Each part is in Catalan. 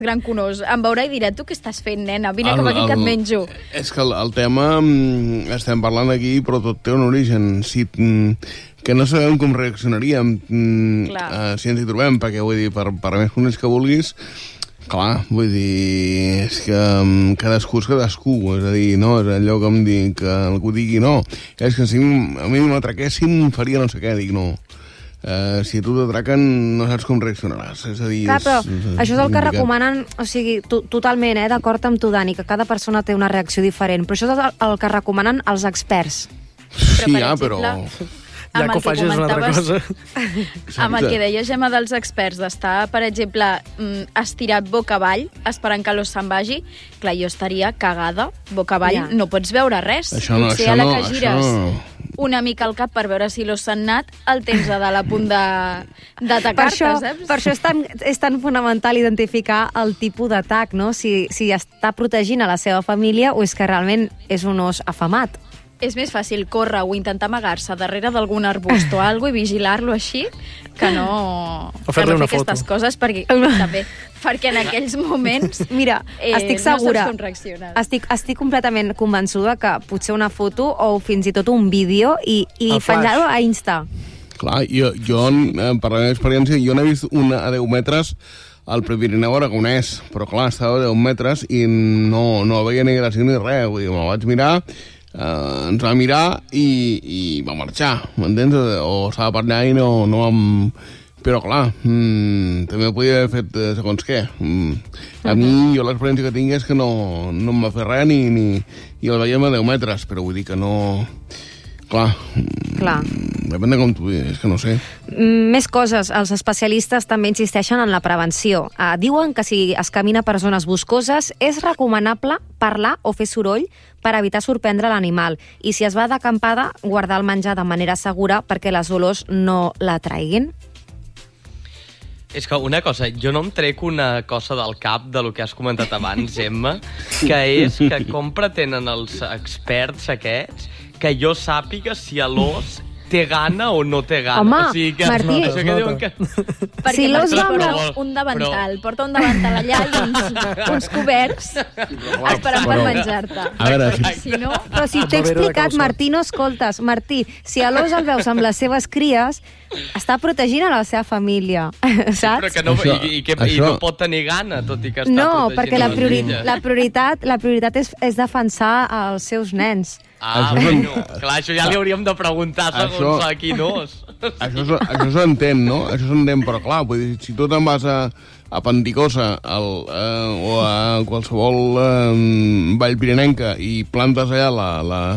gran conós. Em veurà i dirà, tu què estàs fent, nena? Vine cap aquí que et menjo. És que el tema, estem parlant aquí, però tot té un origen. Que no sabem com reaccionaríem si ens hi trobem, perquè vull dir, per més coneix que vulguis, clar, vull dir, és que cadascú és cadascú, és a dir, no, és allò que em dic, que algú digui no, és que si a mi m'atraquessin faria no sé què, dic no. Si a tu t'atraquen no saps com reaccionaràs, és a dir... Clar, però això és el que recomanen, o sigui, totalment, d'acord amb tu, Dani, que cada persona té una reacció diferent, però això és el que recomanen els experts. Sí, però... Ja que ho facis una altra cosa. Amb el que deia Gemma dels experts, d'estar, per exemple, estirat boca avall, esperant que l'os se'n vagi, clar, jo estaria cagada boca avall, no pots veure res. Potser a la que gires una mica al cap per veure si l'os s'ha anat, el tens a dalt a punt d'atacar-te, saps? Per això és tan fonamental identificar el tipus d'atac, no? Si està protegint a la seva família o és que realment és un os afamat. És més fàcil córrer o intentar amagar-se darrere d'algun arbust o alguna i vigilar-lo així que no fer aquestes coses perquè en aquells moments mira, estic segura, no saps com reaccionar. Estic completament convençuda que potser una foto o fins i tot un vídeo i penjar-ho a Insta. Clar, jo per la meva experiència, jo n'he vist una a 10 metres al Prepirineu aragonès, però clar, estava a 10 metres i no veia ni gràcia ni res, vull dir, me'l vaig mirar, ens va mirar i va marxar, m'entens? O estava per allà i no vam... Però clar, també podia haver fet segons què. A mi, jo l'experiència que tinc és que no em va fer res i el veiem a 10 metres, però vull dir que no... Clar. Depèn de com tu diguis, és que no sé. Més coses. Els especialistes també insisteixen en la prevenció. Diuen que si es camina per zones boscoses és recomanable parlar o fer soroll per evitar sorprendre l'animal. I si es va d'acampada, guardar el menjar de manera segura perquè les olors no l'atraiguin. És que una cosa, jo no em trec una cosa del cap de lo que has comentat abans, Gemma, que és que com pretenen els experts aquests que jo sàpiga si l'os té gana o no té gana. Home, o sigui que, Martí... Això que diuen que... Perquè si l'os porta un davantal, porta un davantal allà i uns coberts esperant per menjar-te. A veure, si no... Però si t'he explicat, Martí, no escoltes. Martí, si l'os el veus amb les seves cries, està protegint a la seva família, saps? Però que no, i no pot tenir gana, tot i que està protegint perquè la prioritat és defensar els seus nens. Bueno, clar, això ja li hauríem de preguntar segons a quin os. Això s'entén, no? Això s'entén, però clar, vull dir, si tu te'n vas a Panticosa o a qualsevol vall pirinenca i plantes allà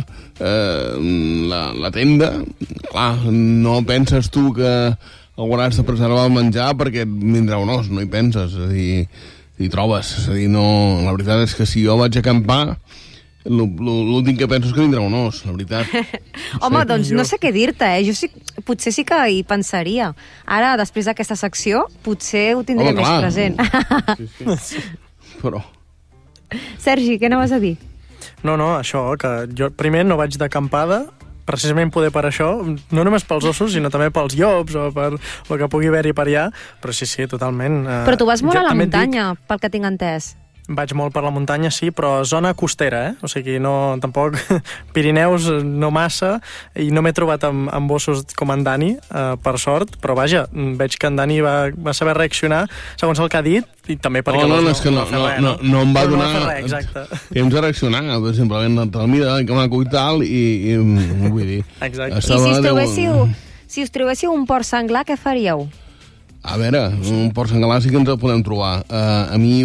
la tenda, clar, no penses tu que hauràs de preservar el menjar perquè et vindrà un os, no hi penses, és a dir, hi trobes, és a dir, no... La veritat és que si jo vaig acampar, l'últim que penso és que vindrà un os, la veritat. Home, doncs no sé què dir-te, Jo potser sí que hi pensaria. Ara, després d'aquesta secció, potser ho tindré més present. Sí. Però... Sergi, què anaves a dir? No, això, que jo primer no vaig d'acampada, precisament poder per això, no només pels ossos, sinó també pels llops o per el que pugui haver-hi per allà, però sí, totalment. Però tu vas molt a la muntanya, pel que tinc entès. Vaig molt per la muntanya, sí, però zona costera, O sigui, no, tampoc Pirineus no massa, i no m'he trobat amb ossos com en Dani, per sort, però vaja, veig que en Dani va saber reaccionar segons el que ha dit, i també perquè no em va donar temps de reaccionar, simplement el mira, que m'ha cuit tal, i vull dir... Exacte. I si us trobéssiu un porc senglar, què faríeu? A veure, un porc senglar sí que ens el podem trobar. A mi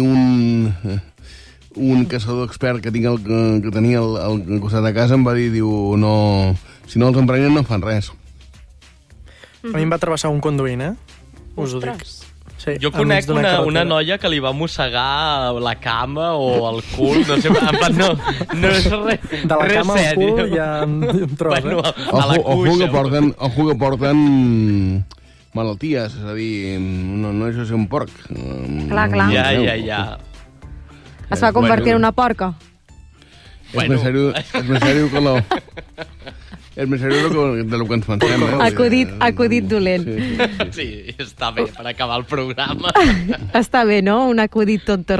un caçador expert que tenia al costat de casa em va dir, no, si no els emprenyen no fan res. A mi em va travessar un conduint, Us ho dic. Sí, jo conec una noia que li va mossegar la cama o el cul, no sé, no és res. De la cama al cul ja em trobes, Bueno, a la cuixa. Ojo que porten malalties, és a dir, no deixa de ser un porc. Clar. Ja. Es va convertir en una porca. És més seriós que És més seriós de lo que ens pensem. Acudit dolent. Sí, està bé, per acabar el programa. Està bé, no? Un acudit tonto